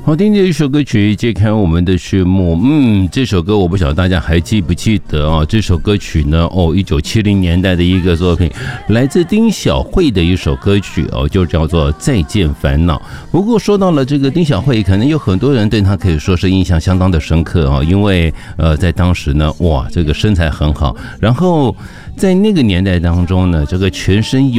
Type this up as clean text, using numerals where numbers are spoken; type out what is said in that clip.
好听的一首歌曲揭开我们的序幕。这首歌我不晓得大家还记不记得哦。这首歌曲呢，1970年代的一个作品，来自丁小慧的一首歌曲哦，就叫做《再见烦恼》。不过说到了这个丁小慧，可能有很多人对她可以说是印象相当的深刻哦，因为在当时呢，哇，这个身材很好，然后在那个年代当中呢，这个全身